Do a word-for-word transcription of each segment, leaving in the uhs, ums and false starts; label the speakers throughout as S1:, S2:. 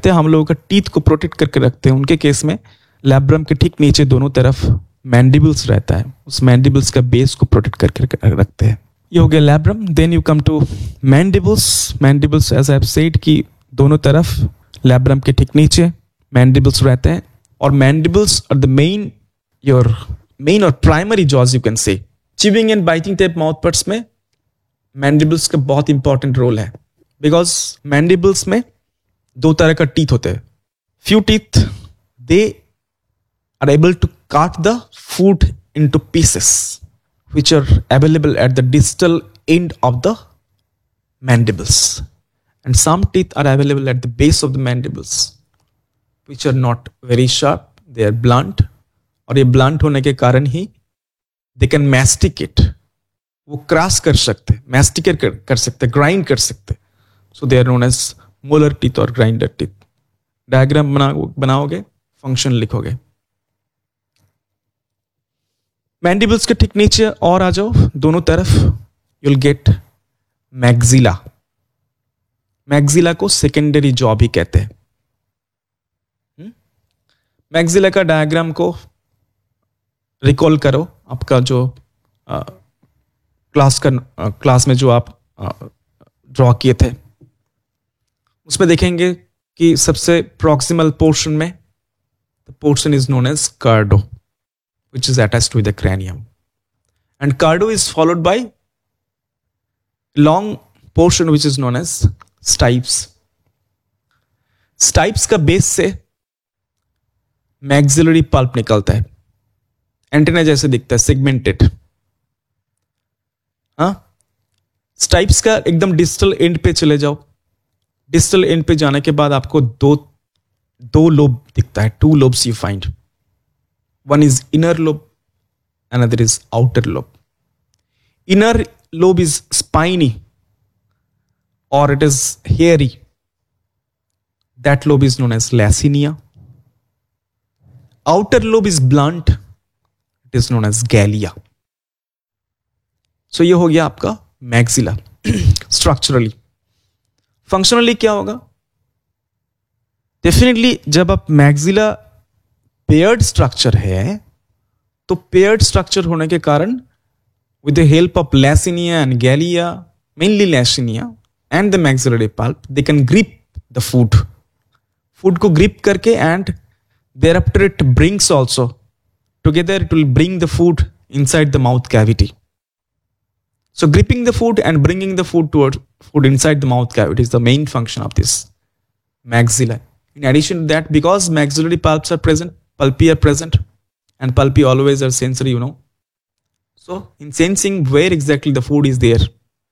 S1: जानते हैं हम लोगों का टीथ को प्रोटेक्ट करके रखते हैं, उनके केस में लैब्रम के ठीक नीचे दोनों तरफ मैंडिबल्स रहता है, उस मैंडिबल्स का बेस को प्रोटेक्ट करके रखते हैं। ये हो गया labrum. Then you come to mandibles. Mandibles as I have said कि दोनों तरफ लैब्रम के ठीक नीचे मैंडिबल्स रहते हैं, और mandibles are the main your main और primary jaws you can say. Chewing and biting type mouth parts में मैंडिबल्स का बहुत इंपॉर्टेंट रोल है, बिकॉज मैंडिबल्स में दो तरह का टीथ होते हैं। Few teeth they are able to काट the food into pieces which are available at the distal end of the mandibles, and some teeth are available at the base of the mandibles which are not very sharp, they are blunt, और ये blunt होने के कारण ही they can masticate, वो cross कर सकते, masticate कर, कर सकते, grind कर सकते, so they are known as molar teeth और grinder teeth। डायग्राम बना बनाओगे, फंक्शन लिखोगे। मैंडिबल्स के ठीक नीचे और आ जाओ दोनों तरफ, you'll get मैग्जिला। मैग्जिला को सेकेंडरी जॉ भी कहते हैं। मैग्जिला का डायग्राम को रिकॉल करो, आपका जो आ, क्लास का आ, क्लास में जो आप ड्रॉ किए थे, उसमें देखेंगे कि सबसे प्रॉक्सिमल पोर्शन में the portion is known as कार्डो, which is attached with the cranium, and cardo is followed by long portion which is known as stipes। stipes का बेस से maxillary pulp निकलता है, एंटेना जैसे दिखता है, सेगमेंटेड। हाँ, स्टाइप्स का एकदम डिस्टल एंड पे चले जाओ, डिस्टल एंड पे जाने के बाद आपको दो दो लोब दिखता है, two lobes you find. One is inner lobe, another is outer lobe. Inner lobe is spiny or it is hairy. That lobe is known as lacinia. Outer lobe is blunt. It is known as gallia. So ये हो गया आपका maxilla structurally. Functionally क्या होगा? Definitely जब आप maxilla paired structure है, तो पेयर्ड स्ट्रक्चर होने के कारण with the help of लैसिनिया and गैलिया, mainly लैसिनिया and the maxillary pulp, they can grip the food food को ग्रिप करके, and there after it brings also together, it will bring the food inside the mouth cavity. So gripping the food and bringing the food toward food inside the mouth cavity is the main function of this maxilla. In addition to that, because maxillary pulps are present, pulpi are present, and pulpi always are sensory, you know. So in sensing where exactly the food is there,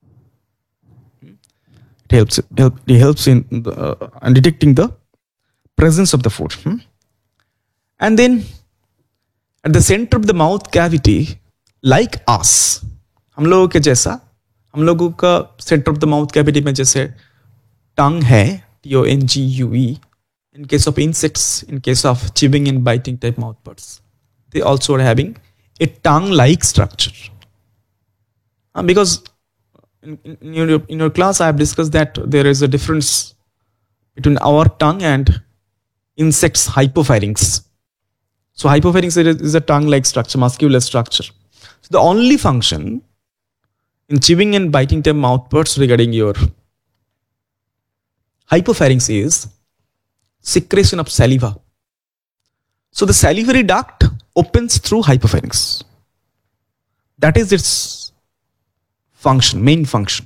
S1: it helps help, it helps in the, uh, detecting the presence of the food. Hmm? And then at the center of the mouth cavity, like us, हम लोगों के जैसा, हम लोगों का center of the mouth cavity में जैसे tongue है, T O N G U E. In case of insects, in case of chewing and biting type mouth parts, they also are having a tongue-like structure. Uh, because in, in, your, in your class, I have discussed that there is a difference between our tongue and insects' hypopharynx. So hypopharynx is a tongue-like structure, muscular structure. So the only function in chewing and biting type mouth parts regarding your hypopharynx is secretion of saliva. So the salivary duct opens through hypopharynx. That is its function, main function.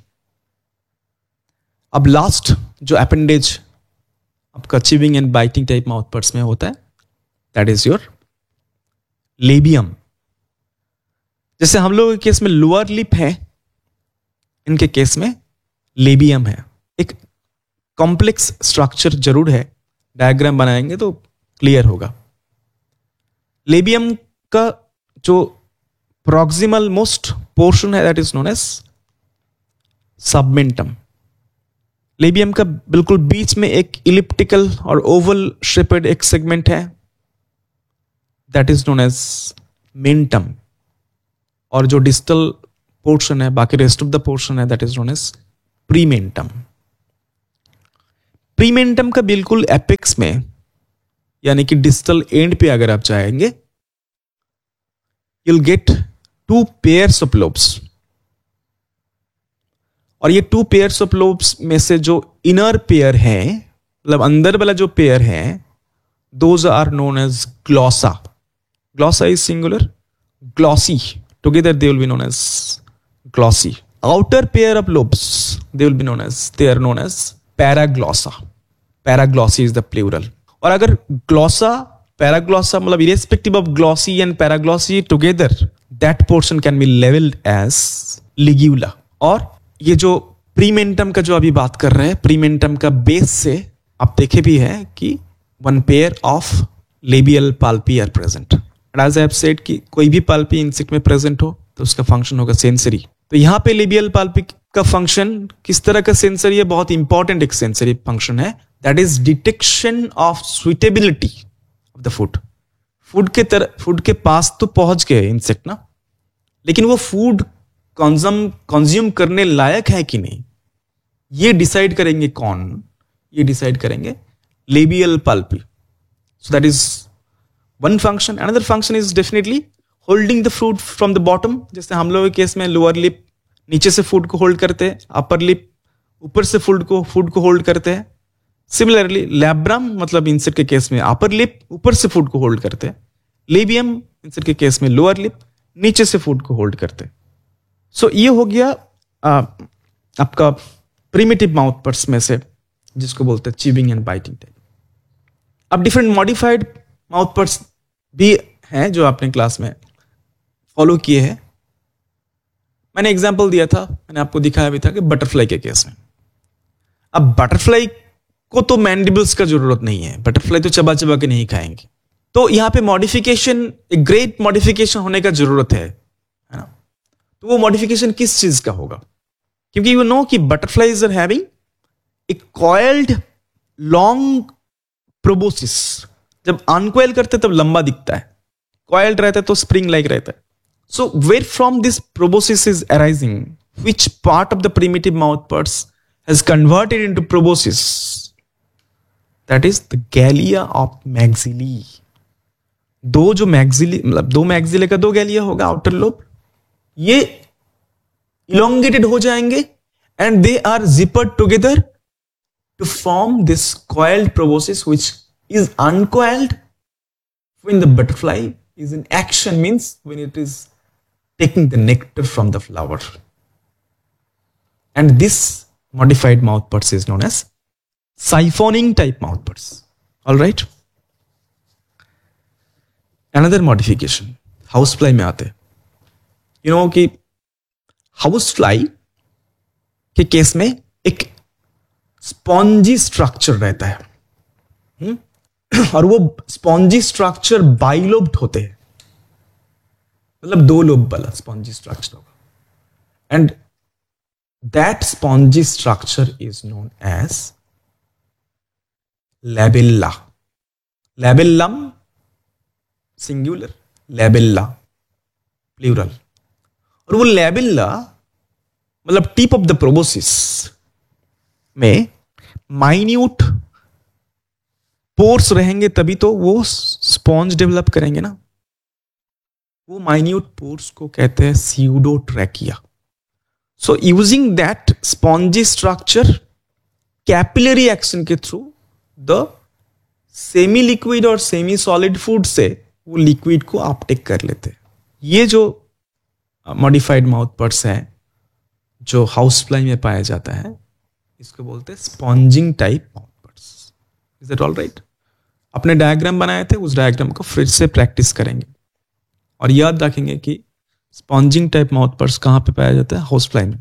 S1: अब last जो appendage आपका chewing and biting type mouth parts में होता है, that is your labium. जैसे हम लोगों के केस में लोअर लिप है, इनके केस में लेबियम है। एक कॉम्प्लेक्स स्ट्रक्चर जरूर है, डायग्राम बनाएंगे तो क्लियर होगा। लेबियम का जो प्रॉक्सिमल मोस्ट पोर्शन है, that is known as सबमेंटम। Labium का बिल्कुल बीच में एक इलिप्टिकल और ओवल शेपेड एक सेगमेंट है, that is known as mentum. और जो डिस्टल पोर्शन है, बाकी रेस्ट ऑफ द पोर्शन है, दैट इज नोन एज प्रीमेंटम। प्रीमेंटम का बिल्कुल एपेक्स में यानी कि डिस्टल एंड पे अगर आप जाएंगे, you'll get two pairs of lobes, और ये टू पेयर्स ऑफ लोब्स में से जो इनर पेयर है, मतलब अंदर वाला जो पेयर है, those are known as ग्लॉसा. ग्लॉसा is singular, glossy together they will be known as glossy. Outer pair of lobes they will be known as, they are known as पैराग्लॉसा. पैराग्लॉसी is the plural. और अगर ग्लॉसा पैराग्लॉसा मतलब irrespective of glossy and पैराग्लॉसी together, that portion can be levelled as लिग्यूला. और ये जो प्रीमेंटम का जो अभी बात कर रहे हैं, प्रीमेंटम का बेस से आप देखे भी है कि one pair of labial पाल्पी are present. And as I have said कि कोई भी पाल्पी इंसेक्ट में प्रेजेंट हो तो उसका फंक्शन होगा सेंसरी. तो यहाँ पे लेबियल पाल्पी का फंक्शन किस तरह का सेंसरी है? बहुत इंपॉर्टेंट एक सेंसरी फंक्शन है, that is detection of suitability of the food. Food के तरह फूड के पास तो पहुंच गए इंसेक्ट ना, लेकिन वो फूड कंज्यूम कंज्यूम करने लायक है कि नहीं, ये डिसाइड करेंगे कौन? ये डिसाइड करेंगे labial pulpy. So that is one function. Another function is definitely holding the fruit from the bottom. जैसे हम लोगों के केस में लोअर लिप नीचे से फूड को होल्ड करते हैं, अपर लिप ऊपर से फूड को फूड को होल्ड करते हैं. सिमिलरली लैब्रम मतलब इंसेक्ट के केस में अपर लिप ऊपर से फूड को होल्ड करते हैं. लेबियम इंसेक्ट के केस में लोअर लिप नीचे से फूड को होल्ड करते हैं. सो so, ये हो गया आ, आपका प्रिमिटिव माउथ पर्स में से जिसको बोलते हैं च्यूइंग एंड बाइटिंग टाइप. अब डिफरेंट मॉडिफाइड माउथ पर्स भी हैं जो आपने क्लास में फॉलो किए हैं. मैंने एग्जांपल दिया था, मैंने आपको दिखाया भी था कि बटरफ्लाई के केस में. अब बटरफ्लाई को तो मैंडिबल्स का जरूरत नहीं है, बटरफ्लाई तो चबा चबा के नहीं खाएंगे. तो यहां पे मॉडिफिकेशन, एक ग्रेट मॉडिफिकेशन होने का जरूरत है, है ना? तो वो मॉडिफिकेशन किस चीज का होगा? क्योंकि यू नो कि butterflies are having a coiled long proboscis. जब अनकॉइल करते तब लंबा दिखता है, कॉइल्ड रहता है तो स्प्रिंग लाइक रहता है. So where from this proboscis is arising, which part of the primitive mouth purse has converted into proboscis? That is the गैलिया ऑफ मैक्सिली. दो जो मैक्सिली मतलब दो मैक्सिले का दो गैलिया होगा आउटर लोब, ये इलोंगेटेड हो जाएंगे and they are जिपर्ड together to form this coiled proboscis which is uncoiled when the butterfly is in action, means when it is taking the nectar from the flower. And this modified mouth purse is known as siphoning type mouth purse. All right. Another modification, housefly में आते. You know कि housefly के case में एक spongy structure रहता है, हुँ? और वो स्पॉन्जी स्ट्रक्चर बाइलोब्ड होते हैं, मतलब दो लोब वाला स्पॉन्जी स्ट्रक्चर होगा. And that spongy structure is known as labella. Labellum singular, labella plural. और वो labella मतलब टिप ऑफ द प्रोबोसिस में माइन्यूट पोर्स रहेंगे, तभी तो वो स्पॉन्ज डेवलप करेंगे ना. वो माइन्यूट पोर्स को कहते हैं स्यूडोट्रैकिया. So using that spongy structure, capillary action के through the semi liquid और semi solid food से वो liquid को अपटेक कर लेते हैं. ये जो modified mouth purse है जो housefly में पाया जाता है, इसको बोलते हैं sponging type mouth purse. Is that all right? अपने डायग्राम बनाए थे, उस डायग्राम को फिर से प्रैक्टिस करेंगे और याद रखेंगे कि स्पॉन्जिंग टाइप माउथ पर्स कहां पे पाया जाता है? हाउसफ्लाई में.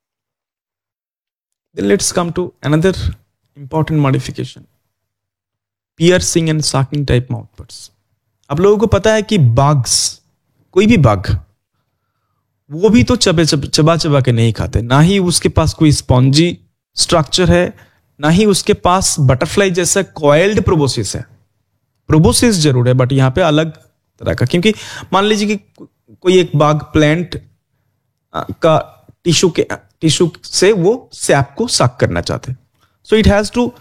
S1: Then let's come to another important modification, piercing and sucking type mouth parts. आप लोगों को पता है कि bugs, कोई भी bug, वो भी तो चबे चब, चबा चबा के नहीं खाते. ना ही उसके पास कोई स्पॉन्जी स्ट्रक्चर है, ना ही उसके पास बटरफ्लाई जैसा कॉइल्ड प्रोबोसिस है. प्रोबोसिस जरूर है बट यहां पे अलग तरह का. क्योंकि मान लीजिए कि कोई एक बाग प्लांट का टिश्यू के टिश्यू से वो सैप को सक करना चाहते हैं, so it has to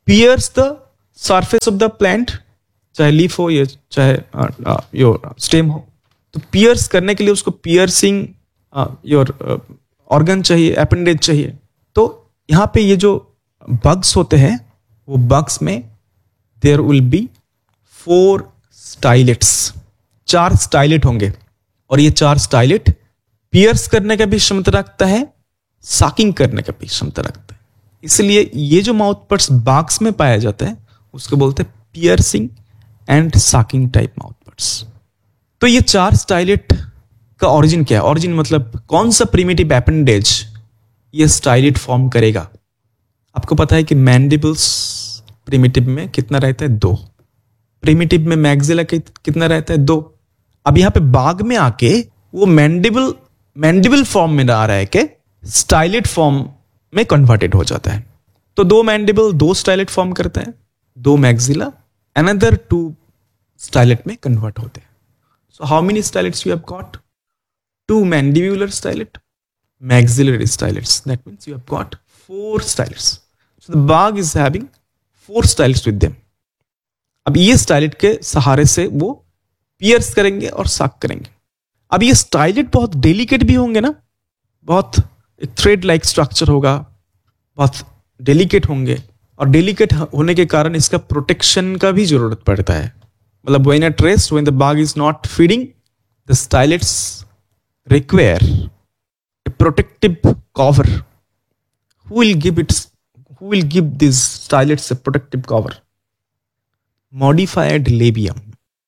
S1: piers the surface of the plant, चाहे लीफ हो या चाहे योर स्टेम हो, तो पियर्स करने के लिए उसको पियर्सिंग योर ऑर्गन चाहिए, अपेंडेज चाहिए। तो यहां पे ये जो बग्स होते हैं वो बग्स में देयर विल बी फोर स्टाइलेट्स, चार स्टाइलेट होंगे, और ये चार स्टाइलेट पियर्स करने का भी क्षमता रखता है, साकिंग करने का भी क्षमता रखता है। इसलिए ये जो माउथ पर्ट्स बाग्स में पाया जाता है उसको बोलते हैं पियर्सिंग एंड साकिंग टाइप माउथ पर्ट्स। तो ये चार स्टाइलेट का ओरिजिन क्या है? ओरिजिन मतलब कौन सा प्रिमिटिव अपेंडेज ये स्टाइलेट फॉर्म करेगा? आपको पता है कि मैंडिबल्स प्रिमिटिव में कितना रहता है? दो। प्रिमिटिव में मैक्सिला कितना रहता है? दो। अब यहां पे बाग में आके वो मैंडिबल मैंडिबल फॉर्म में आ रहा है कि स्टाइलेट फॉर्म में कन्वर्टेड हो जाता है। तो दो मैंडिबल दो स्टाइलेट फॉर्म करते हैं, दो मैक्सिला अनदर टू स्टाइलेट में कन्वर्ट होते हैं। So how many स्टाइलेट्स you have got? To mandibular stylet, maxillary stylets. That means you have got four stylets. So the bug is having four stylets with them. अब ये stylet के सहारे से वो piers करेंगे और साक करेंगे। अब ये स्टाइलेट बहुत डेलिकेट भी होंगे ना, बहुत एक थ्रेड लाइक स्ट्रक्चर होगा, बहुत डेलिकेट होंगे, और डेलिकेट होने के कारण इसका प्रोटेक्शन का भी जरूरत पड़ता है। मतलब when at rest, when the bug is not feeding, the स्टाइलेट्स require a protective cover. Who will give it? Who will give these stylets a protective cover? Modified labium.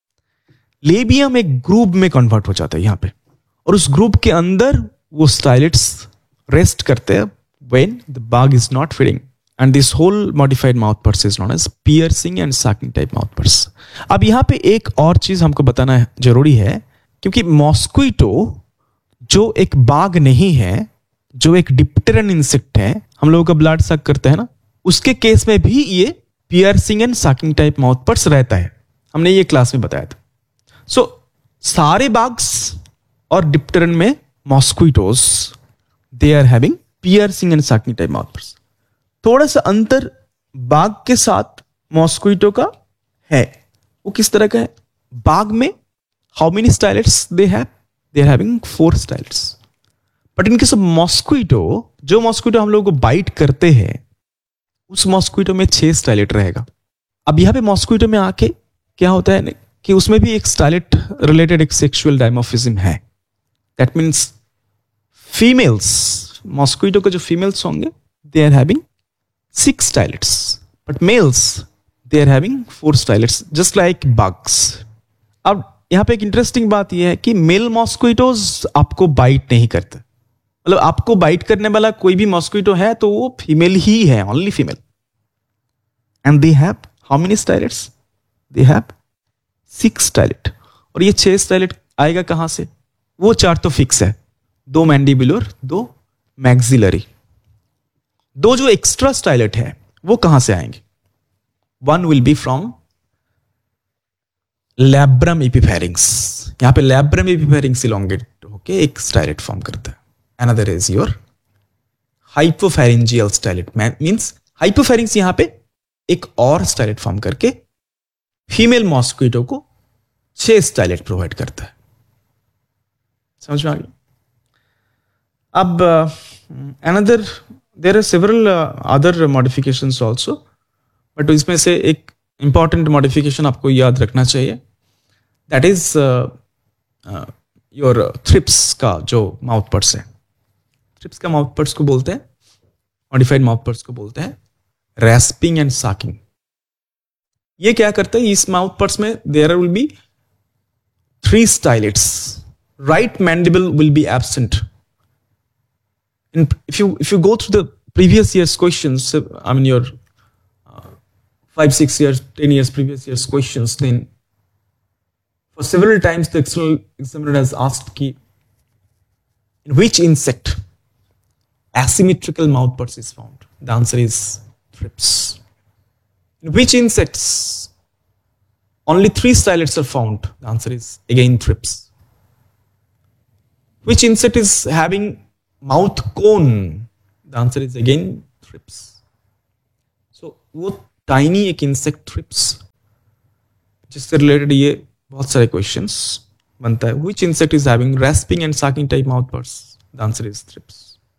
S1: Labium एक ग्रुप में convert हो जाता है यहां पे, और उस group के अंदर वो स्टाइलेट्स रेस्ट करते हैं when the bug is not feeding. And this whole modified mouth purse is known as piercing and sucking type mouth purse. अब यहां पे एक और चीज हमको बताना जरूरी है, क्योंकि मॉस्क्विटो जो एक बाग नहीं है, जो एक डिप्टेरन इंसेक्ट है, हम लोगों का ब्लड सक करते हैं ना, उसके केस में भी ये piercing and sucking type mouth purse रहता है। हमने ये क्लास में बताया था। सो so, सारे बाग्स और डिप्टेरन में मॉस्क्विटोज they are having piercing and sucking type mouth purse. थोड़ा सा अंतर बाग के साथ मॉस्क्विटो का है। वो किस तरह का है? बाग में how many स्टाइलेट्स they have? They are having four styles. But in case of mosquito, जो मॉस्क्विटो हम लोगों को बाइट करते हैं, उस मॉस्क्विटो में छह स्टाइलेट रहेगा। अब यहां पे मॉस्क्विटो में आके क्या होता है कि उसमें भी एक स्टाइलेट रिलेटेड एक सेक्सुअल डायमॉर्फिज्म है। दैट मीन्स फीमेल्स, मॉस्क्विटो के जो फीमेल्स होंगे, they are having six स्टाइलेट्स, but mails they are having four स्टाइलेट्स, just like bugs. अब यहां पे एक इंटरेस्टिंग बात यह है कि मेल मॉस्क्विटोज आपको बाइट नहीं करते। मतलब आपको बाइट करने वाला कोई भी मॉस्क्विटो है तो वो फीमेल ही है, only female. And they have how many स्टाइलेट्स? They have six stylet. और ये छह स्टाइलेट आएगा कहां से? वो चार तो फिक्स है, दो मैंडिबुलर, दो मैक्सिलरी। दो जो एक्स्ट्रा स्टाइलेट है वो कहां से आएंगे? One will be from labrum एपिफेरिंग्स। यहां पे लैब्रम एपिफेरिंग्स इलोंगेट होके एक स्टाइलेट फॉर्म करता है। Another is your हाइपोफेरिंजियल stylet. Means hypopharynx यहां पे एक और स्टाइलेट फॉर्म करके फीमेल मॉस्क्विटो को छह स्टाइलेट प्रोवाइड करता है। समझ में आ गया? अब another there are several other modifications also, but इसमें से एक इंपॉर्टेंट मॉडिफिकेशन आपको याद रखना चाहिए, दैट इज योर थ्रिप्स का जो माउथ पर्स है। थ्रिप्स का माउथ पर्स को बोलते हैं, मॉडिफाइड माउथ पर्स को बोलते हैं रैस्पिंग एंड साकिंग। ये क्या करता है? इस माउथ पर्स में there will be three स्टाइलेट्स। Right mandible will be absent. If you if you go through the previous years questions, I mean your five, six years, ten years previous years questions, then for several times the external examiner has asked key, in which insect asymmetrical mouth purse is found? The answer is thrips. In which insects only three stylets are found? The answer is again thrips. Which insect is having mouth cone? The answer is again thrips. So वो tiny एक insect thrips, जिससे related ये बहुत सारे questions बनता है. विच insect is having respiring and साकिंग type mouth birds? The answer is thrips.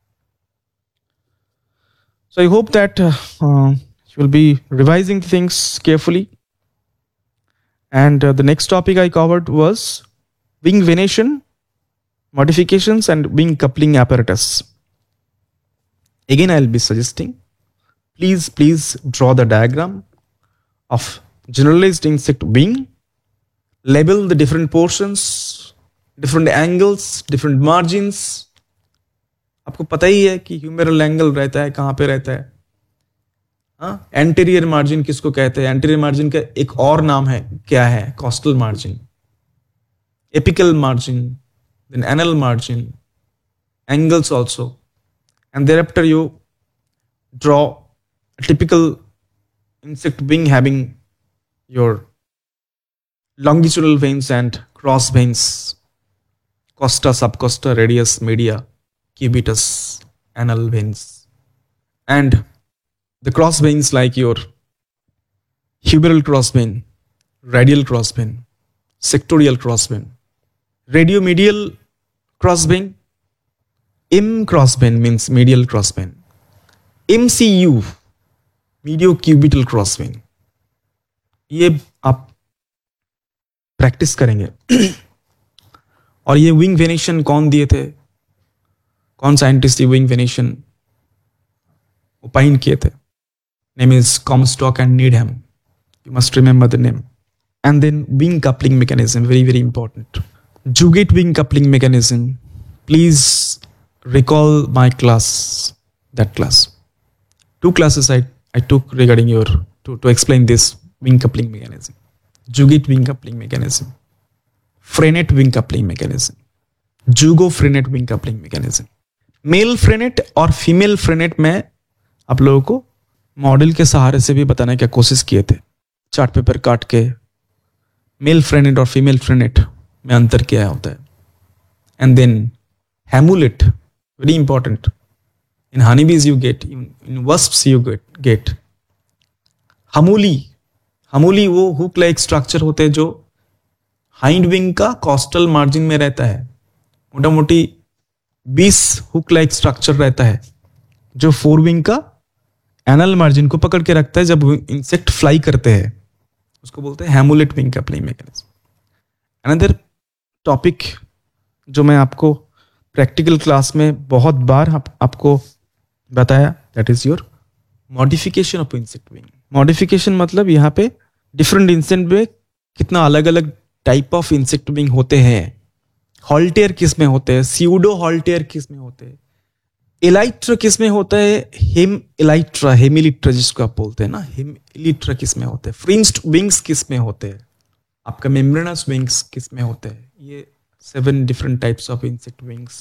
S1: So I hope that uh, uh, you will be revising things carefully. And uh, the next topic I covered was wing venation, modifications, and wing coupling apparatus. Again, I'll be suggesting, please, please draw the diagram of generalized insect wing, label the different portions, different angles, different margins. आपको पता ही है कि humeral angle रहता है कहाँ पे रहता है. हाँ, एंटीरियर मार्जिन किसको कहते हैं? एंटीरियर मार्जिन का एक और नाम है, क्या है? Costal margin, apical margin, then anal margin, angles also. And thereafter you draw a typical insect wing having your longitudinal veins and cross veins, costa, subcosta, radius, media, cubitus, anal veins, and the cross veins like your humeral cross vein, radial cross vein, sectorial cross vein, radiomedial cross vein. M cross vein means medial cross vein. M C U, mediocubital cross vein. ये आप practice करेंगे. और ये wing venation कौन दिए थे? कौन scientist ये विंग वेनेशन ओपाइन किए थे? Name is कॉमस्टॉक and नीडहम. You must remember the name. And then wing coupling mechanism, very very important. जुगेट wing coupling mechanism. Please recall my class, that class. Two classes I, I took regarding your, to, to explain this wing coupling mechanism. Juget wing coupling mechanism. Freinet wing coupling mechanism. Jugo Freinet wing coupling mechanism. Mail फ्रेनेट और female फ्रेनेट में आप लोगों को model के सहारे से भी बताने की कोशिश किए थे, चार्ट पेपर काट के. मेल फ्रेनेट और फीमेल फ्रेनेट में अंतर क्या होता है. And then हेमुलेट, very important. In honeybees you get, in, in wasps you get, get. हमूली, हमूली वो हुक लाइक स्ट्रक्चर होते हैं जो हाइंड विंग का कॉस्टल मार्जिन में रहता है. मोटा मोटी बीस हुक लाइक स्ट्रक्चर रहता है जो फोर विंग का एनल मार्जिन को पकड़ के रखता है जब इंसेक्ट फ्लाई करते हैं. उसको बोलते हैं हेमुलेट wing coupling mechanism. Another topic जो मैं आपको प्रैक्टिकल क्लास में बहुत बार आप, आपको बताया, that is your modification of insect wing. Modification मतलब यहाँ पे डिफरेंट इंसेक्ट में कितना अलग अलग टाइप ऑफ इंसेक्ट विंग होते हैं. हॉल्टेयर किस में होते हैं, सीउडो हॉल्टेयर किस में होते हैं, एलाइट्रा किस में होता है, हेम एलाइट्रा, हेमिलिट्रा जिसको आप बोलते हैं ना, हेमिलिट्रा किस में होते हैं, फ्रिंज्ड विंग्स किस में होते हैं, आपका मेम्ब्रेनस विंग्स किस में होते हैं. ये seven different types of insect wings.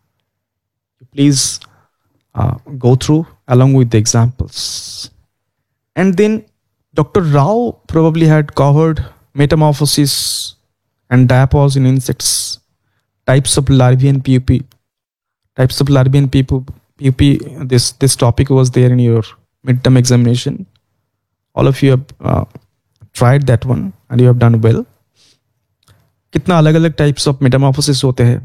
S1: Please uh, go through along with the examples. And then Doctor Rao probably had covered metamorphosis and diapause in insects, types of larvae and pupae, types of larvae and pupae. This this topic was there in your midterm examination. All of you have uh, tried that one and you have done well. कितना अलग अलग types of Metamorphosis होते हैं.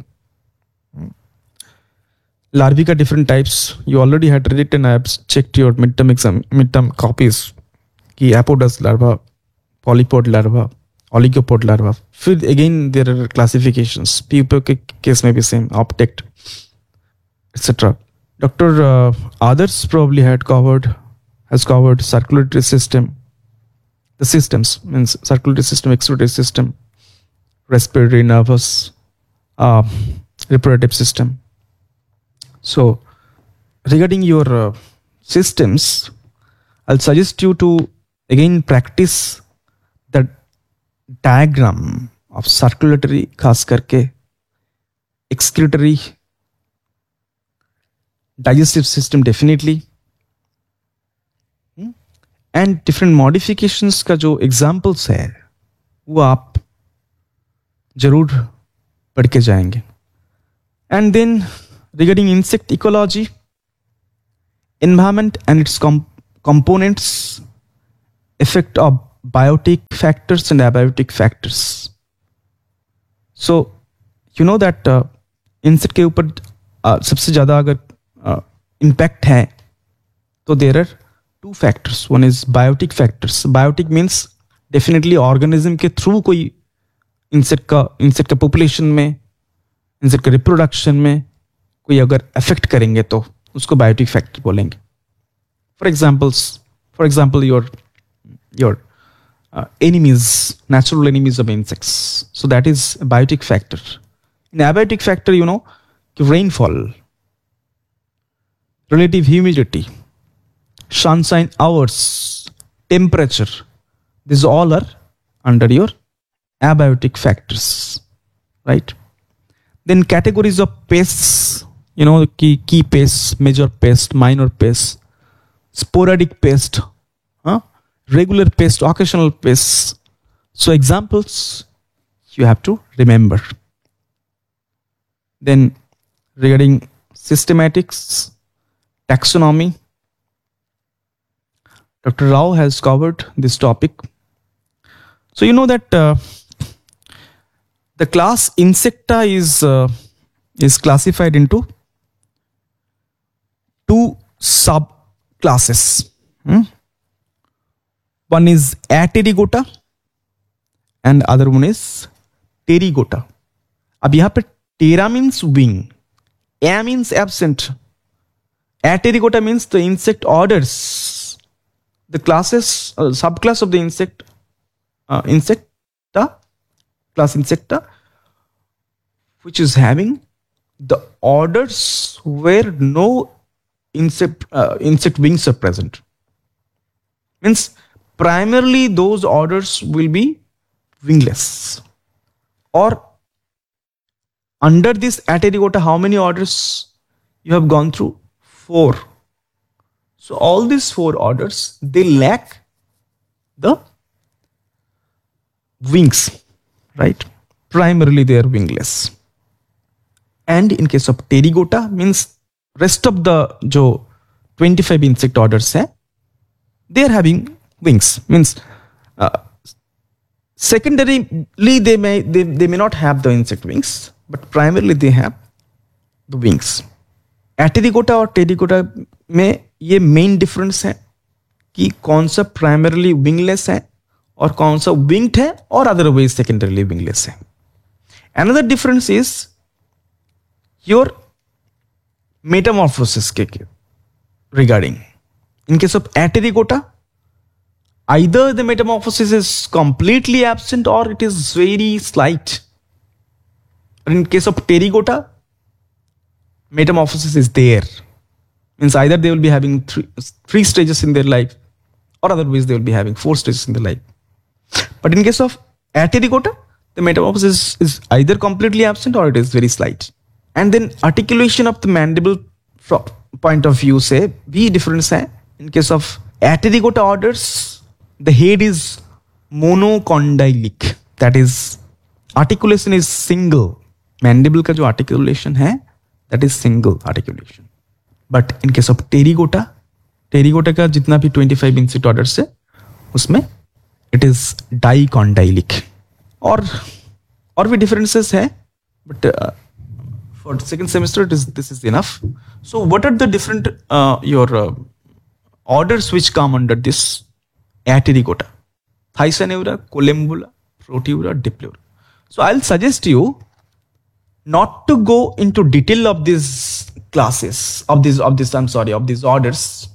S1: Larvae का different types you already had read it and I have checked your midterm exam midterm copies कि एपोडस larva, पॉलीपोड larva, ओलिगोपोड larva. फिर again there are classifications, pupa के case में भी same, ऑप्टेक्ट etcetera. Doctor others probably had covered has covered circulatory system, the systems means circulatory system, excretory system, respiratory, nervous, uh, reproductive system. So regarding your uh, systems, I'll suggest you to again practice the diagram of circulatory, खास करके excretory, digestive system definitely, and different modifications का जो examples है वो आप जरूर पढ़ के जाएंगे. And then regarding insect ecology, environment and its com- components effect of biotic factors and abiotic factors. So you know that uh, insect के ऊपर uh, सबसे ज़्यादा अगर uh, impact है तो there are two factors. One is biotic factors. Biotic means definitely organism के through कोई insect का insect का population में insect का reproduction में कोई अगर affect करेंगे तो उसको biotic factor बोलेंगे. For examples, for example, your your uh, enemies, natural enemies of insects. So that is a biotic factor. In abiotic factor, you know, rainfall, relative humidity, sunshine hours, temperature. These all are under your abiotic factors, right? Then categories of pests, you know, key key pests, major pest, minor pest, sporadic pest, huh? Regular pest, occasional pests. So examples you have to remember. Then regarding systematics, taxonomy, Doctor Rao has covered this topic. So you know that uh, the class Insecta is uh, is classified into two subclasses. Hmm? One is Aterygota and other one is Pterygota. अब यहाँ पे Ptera means wing, A means absent. Aterygota means the insect orders, the classes, uh, subclass of the insect, uh, Insecta, class Insecta, which is having the orders where no insect uh, insect wings are present. Means primarily those orders will be wingless. Or under this Aterygota, how many orders you have gone through? Four. So all these four orders, they lack the wings, right? Primarily they are wingless. And in case of Pterygota, means rest of the जो twenty-five insect orders है, they are having wings. Means uh, secondarily they may they, they may not have the insect wings, but primarily they have the wings. Aterygota और Pterygota में ये main difference है कि कौन सा primarily wingless है और कौन सा winged है और otherwise secondarily wingless है. Another difference is your metamorphosis के regarding. In case of Aterygota, either the metamorphosis is completely absent or it is very slight. But in case of Pterygota, metamorphosis is there. Means either they will be having three, three stages in their life or otherwise they will be having four stages in their life. But in case of Aterygota, the metamorphosis is either completely absent or it is very slight. And then articulation of the mandible from point of view say भी difference है. In case of Aterygota orders, the head is monocondylic. That is, articulation is single. Mandible का जो articulation है, that is single articulation. But in case of Pterygota, Pterygota का जितना भी twenty-five insect orders है, उसमें it is dicondylic. और और भी differences है, but uh, for second semester it is this is enough. So what are the different uh, your uh, orders which come under this Aterygota? Thysanura, Collembola, Proteura, Dipleura. So I'll suggest you not to go into detail of these classes, of these, of this, I'm sorry, of these orders.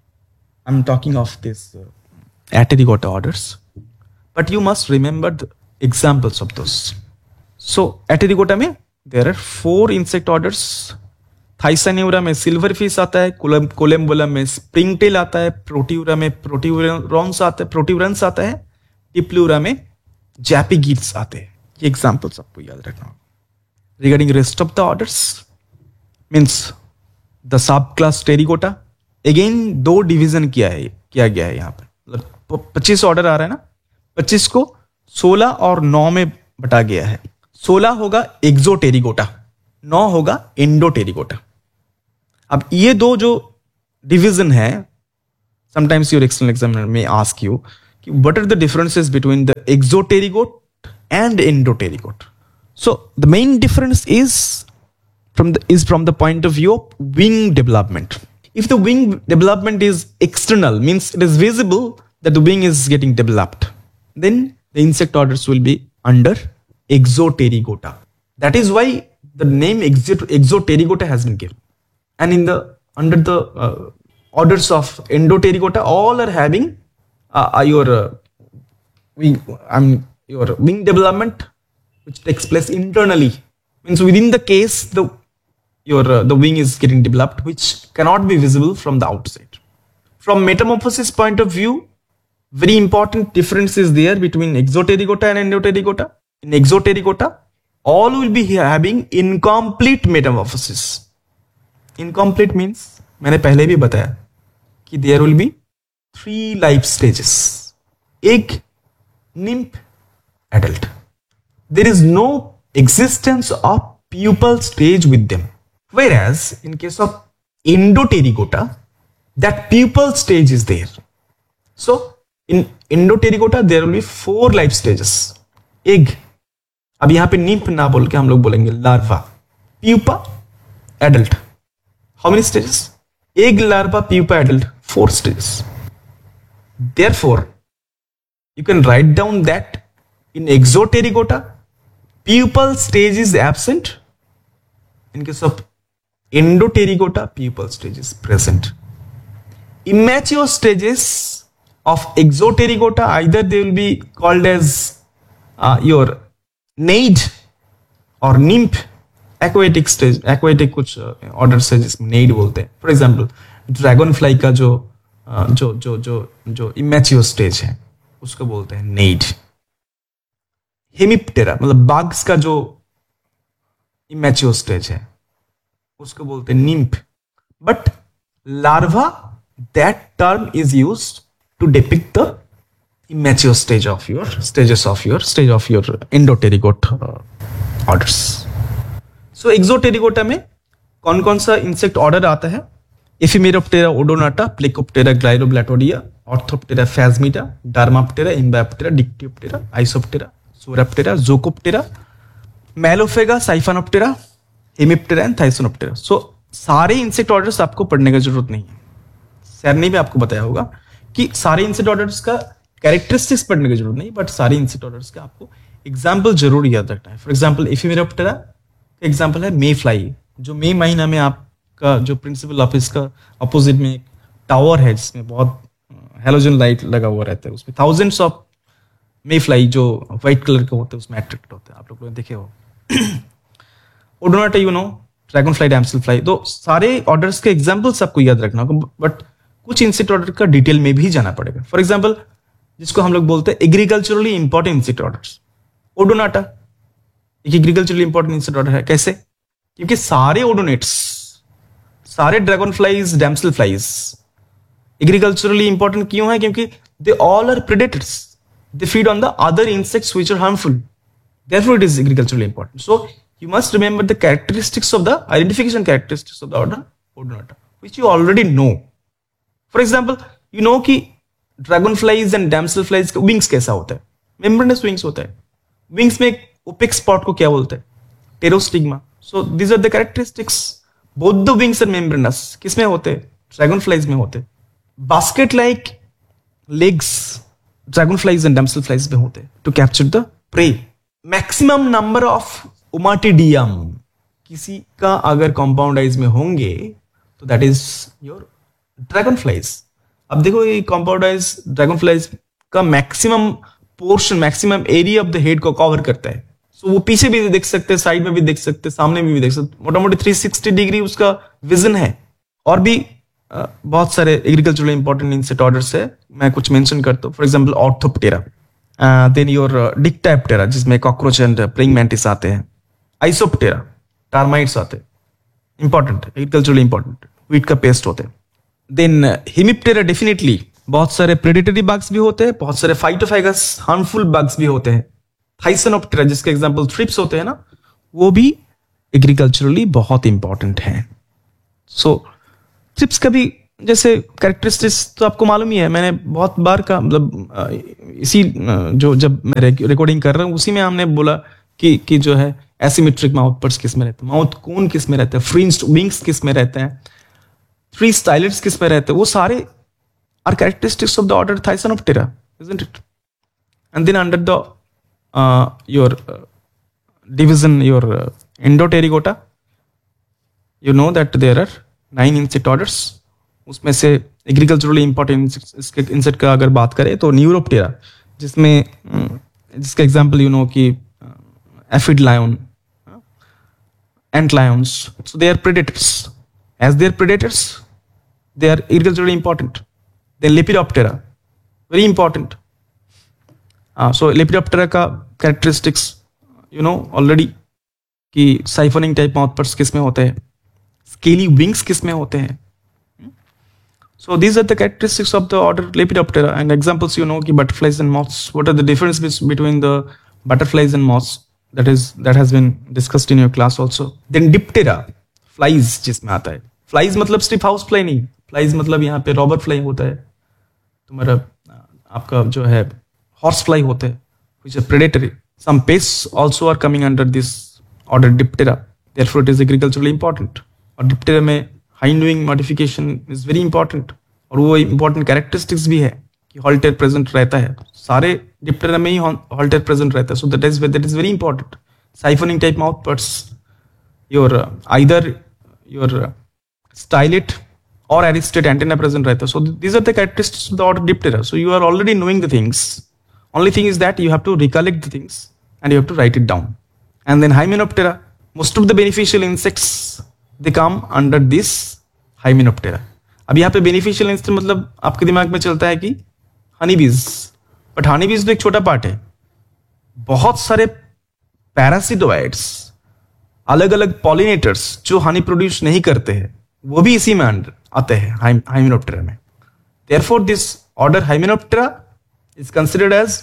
S1: I'm talking of these uh, Aterygota orders. But you must remember the examples of those. So Aterygota में there are four insect orders. Thysanura में silverfish आता है, Collembola में springtail आता है, Proteura में proteurons आता है, proteurons आता है, Dipleura में japygids आते हैं. ये examples आपको याद रखना होगा. Regarding rest of the orders, means the subclass Pterygota, again दो division किया है किया गया है यहाँ पर. मतलब पच्चीस ऑर्डर आ रहा है ना, पच्चीस को सोलह और नौ में बटा गया है. सोलह होगा एक्सोटेरिगोटा, नौ होगा एंडोटेरिगोटा. अब ये दो जो डिवीजन है, समटाइम्स योर एक्सटर्नल एग्जामिनर में आस्क यू कि what are the differences between the exoterigot and endoterigot. So the main difference is from the is from the point of view of wing development. If the wing development is external, means it is visible that the wing is getting developed, then the insect orders will be under exoterigota. That is why the name exo- exoterigota has been given. And in the under the uh, orders of endoterigota, all are having uh, uh, your uh, wing, um, your wing development, which takes place internally. Means within the case, the your uh, the wing is getting developed, which cannot be visible from the outside. From metamorphosis point of view, very important difference is there between exoterigota and endoterigota. In exoterigota, all will be having incomplete metamorphosis. Incomplete means, मैंने पहले भी बताया कि there will be three life stages: egg, nymph, adult. There is no existence of pupal stage with them. Whereas in case of endoterigota, that pupal stage is there. So in endoterigota there will be four life stages: egg, अब यहां पे nymph ना बोल के हम लोग बोलेंगे larva, pupa, adult. How many stages? Egg, larva, pupa, adult. Four stages. Therefore, you can write down that in exoterigota, pupal stage is absent. In case of endoterigota, pupal stage is present. Immature stages of exoterigota, either they will be called as uh, your naid और nymph. Aquatic stage, aquatic कुछ order है जिसमें नेड बोलते हैं. For example dragon fly का जो जो जो जो जो इमेच्योर स्टेज है उसको बोलते हैं नेड. हेमिप्टेरा मतलब बाग्स का जो इमेच्योर स्टेज है उसको बोलते हैं nymph. But larva, that term is used to depict the immature stage of your stages of your stage of your endoterigot uh, orders. So exoterigota में कौन कौन सा इंसेक्ट ऑर्डर आता है? एफिमेरोप्टेरा Odonata, प्लेकोप्टेरा ग्लाइरोब्लैटोडिया, orthoptera फैजमिटा, डार्माप्टेरा, इम्बायोप्टेरा, डिक्टियोप्टेरा, Isoptera, सोराप्टेरा, जोकोप्टेरा, मैलोफेगा, साइफानोप्टेरा, Hemiptera and थाइसोनोप्टेरा. सो सारे insect orders आपको पढ़ने की जरूरत नहीं है. सर ने भी आपको बताया होगा कि सारे इंसेक्ट ऑर्डर्स का कैरेक्टरिस्टिक्स पढ़ने की जरूरत नहीं, बट सारे इंसेक्ट ऑर्डर्स का आपको एग्जाम्पल जरूर याद रखना है. फॉर एग्जाम्पल एफिमेरोप्टेरा का एग्जाम्पल है मे फ्लाई, जो मे महीना में आपका जो प्रिंसिपल ऑफिस का अपोजिट में एक टावर है जिसमें बहुत हेलोजन लाइट लगा हुआ रहता है, उसमें थाउजेंड्स ऑफ मे फ्लाई जो व्हाइट कलर के होते हैं उसमें अट्रैक्ट होते हैं. आप लोग देखे हो. Odonata you know, dragon fly, damsel fly. तो सारे ऑर्डर्स के एग्जाम्पल्स आपको याद रखना होगा, बट कुछ इंसेक्ट ऑर्डर का डिटेल में भी जाना पड़ेगा. फॉर एग्जाम्पल जिसको हम लोग बोलते हैं agriculturally important insect orders. Odonata एक एग्रीकल्चरली इंपॉर्टेंट इंसेक्ट ऑर्डर है. कैसे? क्योंकि सारे ओडोनेट्स, सारे dragon flies, damsel flies agriculturally important क्यों है? क्योंकि they all are predators, they feed on the other insects which are harmful. Therefore it is agriculturally important. So you must remember the characteristics of the identification characteristics of the order Odonata, which you already know. For example, you know कि dragonflies and damselflies का wings कैसा होता है? Membranous wings होता है. Wings में opaque spot को क्या बोलते हैं? Pterostigma. So these are the characteristics. Both the wings are membranous. किसमें होते हैं? Dragonflies में होते हैं. Basket-like legs dragonflies and damselflies में होते हैं to capture the prey. Maximum number of ओमाटिडियम किसी का अगर कंपाउंडाइज में होंगे तो that is your dragon flies. अब देखो ये कंपाउंडाइज ड्रैगन फ्लाइज का maximum portion, maximum area of the head को कवर करता है. सो so, वो पीछे भी देख सकते हैं, साइड में भी देख सकते हैं, सामने में भी देख सकते हैं. मोटा मोटी थ्री सिक्सटी डिग्री उसका विजन है. और भी uh, बहुत सारे एग्रीकल्चरल इंपॉर्टेंट इंसेक्ट ऑर्डर्स है, मैं कुछ मेंशन करता हूँ. For example orthoptera, then your डिक्टाप्टेरा जिसमें कॉकरोच एंड प्रेइंग मैंटिस आते हैं. आइसोप्टेरा, टर्माइट्स आते हैं, इंपॉर्टेंट, एग्रीकल्चरली इंपॉर्टेंट, वीट का पेस्ट होते हैं. देन हेमिप्टेरा डेफिनेटली बहुत सारे प्रेडेटरी बग्स भी होते हैं, बहुत सारे फाइटोफागस हार्मफुल बग्स भी होते हैं. थाइसोनोप्टेरा जिसके एग्जांपल थ्रिप्स होते हैं ना, वो भी एग्रीकल्चरली बहुत इंपॉर्टेंट है. सो थ्रिप्स का भी जैसे कैरेक्टरिस्टिक्स तो आपको मालूम ही है, मैंने बहुत बार का मतलब इसी जो जब मैं रिकॉर्डिंग कर रहा हूँ उसी में हमने बोला कि कि जो है एसिमेट्रिक माउथ पर्ट्स किस में रहते हैं, माउथ कोन किस में रहते हैं, फ्रिंज्ड विंग्स किस में रहते हैं, थ्री स्टाइलेट्स किस में रहते हैं, वो सारे are characteristics of the order Thysanoptera, isn't it? And then under the uh, your uh, division, your uh, Endopterygota, you know that there are nine insect orders. उसमें से एग्रीकल्चरली इंपॉर्टेंट इंसेक्ट का अगर बात करें तो न्यूरोप्टेरा, जिसमें जिसका example you know कि aphid lion, ant Lions, so they are predators. As they are predators they are agriculturally important. Then lepidoptera, very important. So lepidoptera का कैरेक्टरिस्टिक्स यू नो ऑलरेडी कि साइफनिंग टाइप माउथ पर्ट्स किस में होते हैं, scaly wings किस में होते हैं. So these are the characteristics of the order Lepidoptera, and examples you know कि butterflies and moths. What are the differences between the butterflies and moths? That is that has been discussed in your class also. Then Diptera, flies जिसमें आता है. Flies मतलब सिर्फ house fly नहीं, flies मतलब यहाँ पे रॉबर फ्लाई होता है, तुम्हारा आपका जो है हॉर्स फ्लाई होता है, which is predatory. Some pests also are coming under this order Diptera. Therefore it is agriculturally important. और Diptera में hind wing modification is very important, और वो इंपॉर्टेंट कैरेक्टरिस्टिक्स भी है कि हॉल्टेर प्रेजेंट रहता है. सारे डिप्टेरा में ही हॉल्टेर प्रेजेंट रहता है. So that is that is very important. Siphoning type mouth पर्ट्स, your either your stylet और एरिस्टेट एंटेना प्रेजेंट रहता है. So these are the characteristics of the order Diptera. So you are already knowing the things. Only thing is that you have to recollect the things and you have to right it down. And then Hymenoptera, most of the beneficial insects they come under this Hymenoptera. अब यहाँ पे beneficial insect मतलब आपके दिमाग में चलता है कि हनी बीज, बट हनी बीज तो एक छोटा पार्ट है. बहुत सारे पैरासिटोइड्स, अलग अलग पॉलिनेटर्स जो हनी प्रोड्यूस नहीं करते हैं, वो भी इसी में आते हैं हाइमेनोप्टेरा में. Therefore this order Hymenoptera is considered as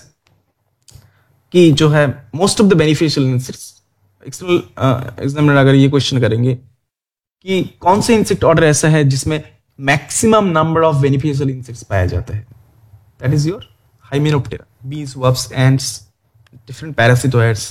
S1: कि जो है most of the beneficial insects. External examiner अगर ये क्वेश्चन करेंगे कि कौन से इंसेक्ट ऑर्डर ऐसा है जिसमें maximum number of beneficial insects पाया जाता है, दैट इज योर हाइमेनोप्टेरा. बीज, verbs, ends, different पैरासिटोइड्स.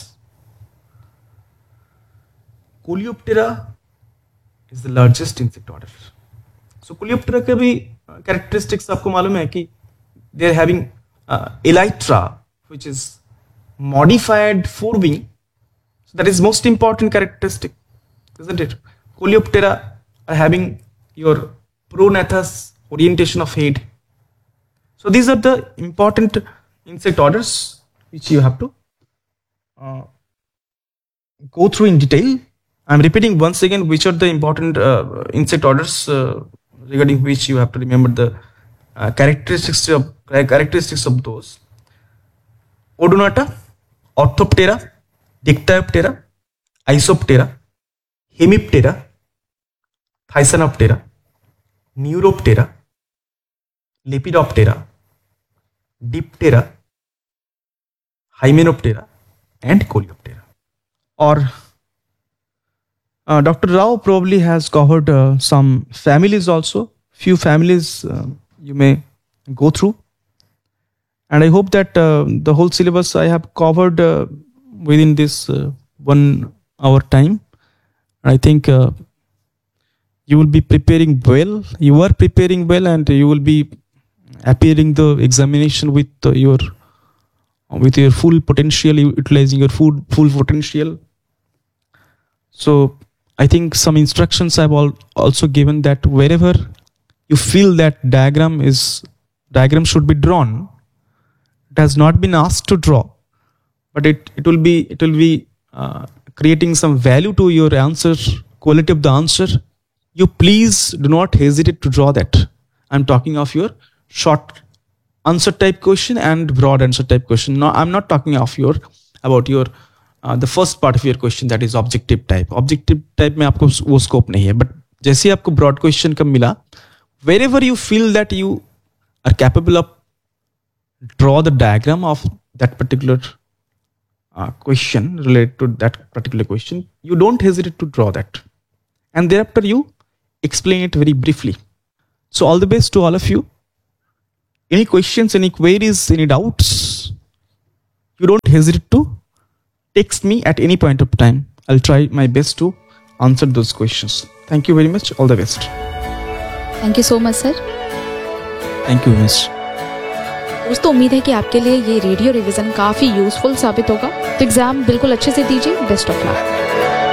S1: Coleoptera is the largest insect order. So Coleoptera के भी कैरेक्टरिस्टिक्स आपको मालूम है कि they are having elytra which is modified fore wing. So that is most important characteristic, isn't it? Coleoptera are having your pronathous orientation of head. So these are the important insect orders which you have to uh, go through in detail. I'm repeating once again which are the important uh, insect orders uh, regarding which you have to remember the uh, characteristics of uh, characteristics of those. Odonata, Orthoptera, Dictyoptera, Isoptera, Hemiptera, Thysanoptera, Neuroptera, Lepidoptera, Diptera, Hymenoptera, and Coleoptera. Or uh, Doctor Rao probably has covered uh, some families also. Few families uh, you may go through, and I hope that uh, the whole syllabus I have covered uh, within this uh, one hour time. I think uh, you will be preparing well. You are preparing well, and you will be appearing the examination with uh, your with your full potential, utilizing your full full potential. So I think some instructions I've all also given that wherever you feel that diagram is diagram should be drawn, it has not been asked to draw, but it it will be it will be uh, creating some value to your answer, quality of the answer. You please do not hesitate to draw that. I'm talking of your short answer type question and broad answer type question. No, I'm not talking of your about your uh, the first part of your question, that is objective type. Objective type में आपको वो scope नहीं है, but जैसे आपको broad question का मिला, wherever you feel that you are capable of draw the diagram of that particular uh, question related to that particular question, you don't hesitate to draw that, and thereafter you explain it very briefly. So all the best to all of you. Any questions, any queries, any doubts? You don't hesitate to text me at any point of time. I'll try my best to answer those questions. Thank you very much. All the best.
S2: Thank you so much, sir.
S1: Thank you, miss.
S2: दोस्तों, उम्मीद है कि आपके लिए ये radio revision काफ़ी useful साबित होगा। तो एग्ज़ाम बिल्कुल अच्छे से दीजिए। Best of luck.